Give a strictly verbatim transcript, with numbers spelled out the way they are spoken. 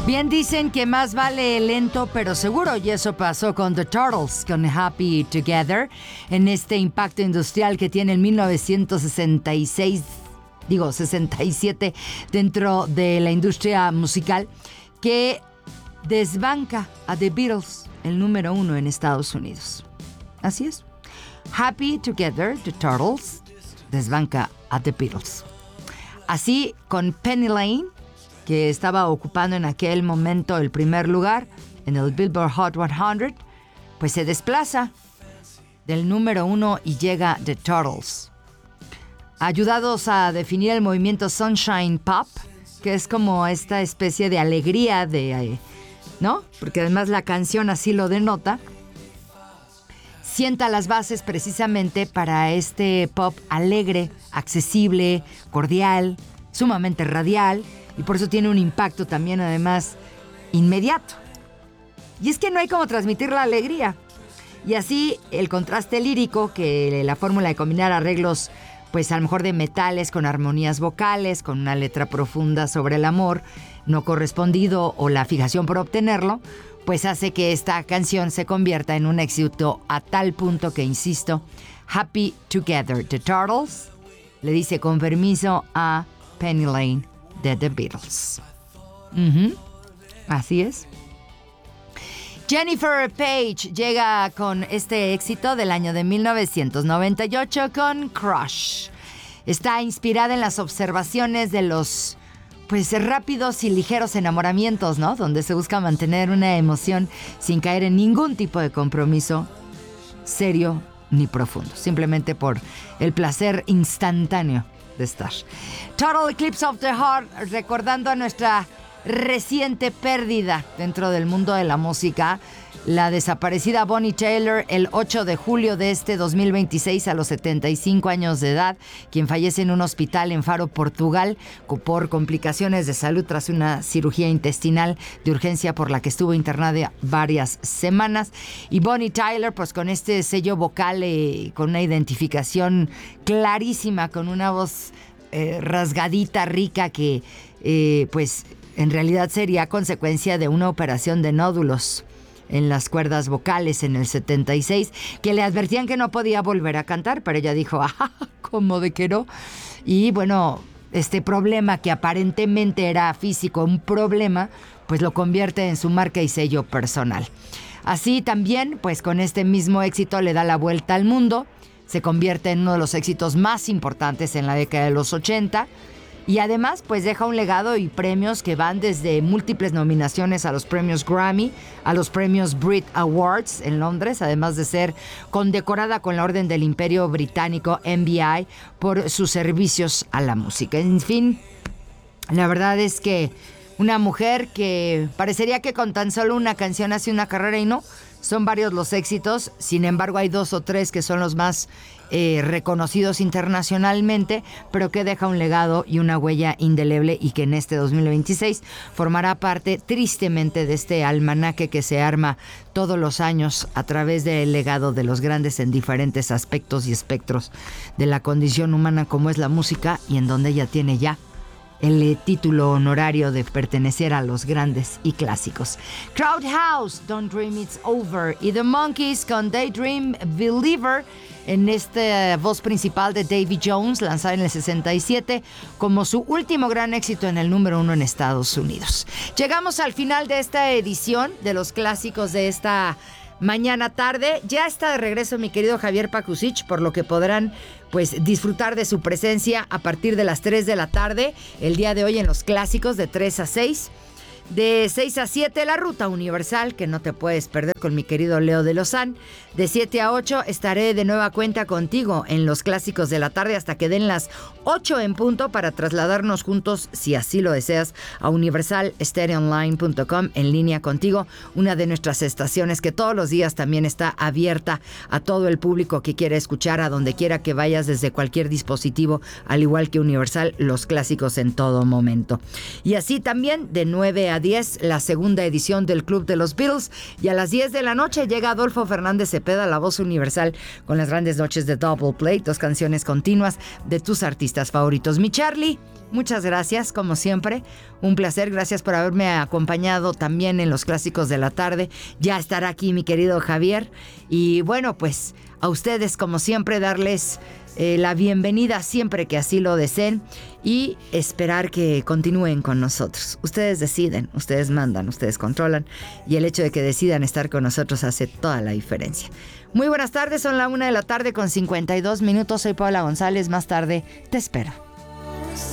Bien dicen que más vale lento pero seguro, y eso pasó con The Turtles, con Happy Together, en este impacto industrial que tiene en mil novecientos sesenta y seis, digo sesenta y siete, dentro de la industria musical, que desbanca a The Beatles, el número uno en Estados Unidos. Así es. Happy Together, The Turtles, desbanca a The Beatles. Así, con Penny Lane, que estaba ocupando en aquel momento el primer lugar en el Billboard Hot cien, pues se desplaza del número uno y llega The Turtles. Ayudados a definir el movimiento Sunshine Pop, que es como esta especie de alegría de, ¿no? Porque además la canción así lo denota. Sienta las bases precisamente para este pop alegre, accesible, cordial, sumamente radial, y por eso tiene un impacto también, además, inmediato. Y es que no hay como transmitir la alegría. Y así el contraste lírico, que la fórmula de combinar arreglos, pues a lo mejor de metales con armonías vocales, con una letra profunda sobre el amor no correspondido o la fijación por obtenerlo, pues hace que esta canción se convierta en un éxito a tal punto que, insisto, Happy Together, The Turtles, le dice con permiso a Penny Lane de The Beatles. Uh-huh. Así es. Jennifer Page llega con este éxito del año de mil novecientos noventa y ocho con Crush. Está inspirada en las observaciones de los pues rápidos y ligeros enamoramientos, ¿no? Donde se busca mantener una emoción sin caer en ningún tipo de compromiso serio ni profundo, simplemente por el placer instantáneo de estar. Total Eclipse of the Heart, recordando a nuestra reciente pérdida dentro del mundo de la música, la desaparecida Bonnie Tyler, el ocho de julio de este dos mil veintiséis a los setenta y cinco años de edad, quien fallece en un hospital en Faro, Portugal, por complicaciones de salud tras una cirugía intestinal de urgencia por la que estuvo internada varias semanas. Y Bonnie Tyler, pues con este sello vocal, eh, con una identificación clarísima, con una voz eh, rasgadita, rica, que eh, pues en realidad sería consecuencia de una operación de nódulos en las cuerdas vocales en el setenta y seis, que le advertían que no podía volver a cantar, pero ella dijo, ah, ¿cómo de que no? Y bueno, este problema que aparentemente era físico, un problema, pues lo convierte en su marca y sello personal. Así también, pues con este mismo éxito le da la vuelta al mundo, se convierte en uno de los éxitos más importantes en la década de los ochenta, y además, pues deja un legado y premios que van desde múltiples nominaciones a los premios Grammy, a los premios Brit Awards en Londres, además de ser condecorada con la Orden del Imperio Británico, M B I, por sus servicios a la música. En fin, la verdad es que una mujer que parecería que con tan solo una canción hace una carrera, y no, son varios los éxitos. Sin embargo, hay dos o tres que son los más eh, reconocidos internacionalmente, pero que deja un legado y una huella indeleble, y que en este dos mil veintiséis formará parte tristemente de este almanaque que se arma todos los años a través del legado de los grandes en diferentes aspectos y espectros de la condición humana, como es la música, y en donde ella tiene ya el eh, título honorario de pertenecer a los grandes y clásicos. Crowd House, Don't Dream It's Over, y The Monkees con Daydream Believer, en esta voz principal de Davy Jones, lanzada en el sesenta y siete como su último gran éxito en el número uno en Estados Unidos. Llegamos al final de esta edición de los clásicos de esta mañana tarde. Ya está de regreso mi querido Javier Pakusich, por lo que podrán pues disfrutar de su presencia a partir de las tres de la tarde el día de hoy en los clásicos, de tres a seis. De seis a siete, La Ruta Universal, que no te puedes perder, con mi querido Leo de Lozán. De siete a ocho estaré de nueva cuenta contigo en los clásicos de la tarde hasta que den las ocho en punto, para trasladarnos juntos, si así lo deseas, a universal stereo online punto com, en línea contigo, una de nuestras estaciones que todos los días también está abierta a todo el público que quiera escuchar a donde quiera que vayas, desde cualquier dispositivo, al igual que Universal, los clásicos en todo momento. Y así también de nueve a la diez, la segunda edición del Club de los Beatles. Y a las diez de la noche llega Adolfo Fernández Cepeda, la voz universal, con las grandes noches de Double Play, dos canciones continuas de tus artistas favoritos. Mi Charlie, muchas gracias, como siempre. Un placer, gracias por haberme acompañado también en los clásicos de la tarde. Ya estará aquí mi querido Javier. Y bueno, pues a ustedes, como siempre, darles eh, la bienvenida siempre que así lo deseen y esperar que continúen con nosotros. Ustedes deciden, ustedes mandan, ustedes controlan y el hecho de que decidan estar con nosotros hace toda la diferencia. Muy buenas tardes, son la una de la tarde con cincuenta y dos minutos. Soy Paula González, más tarde te espero.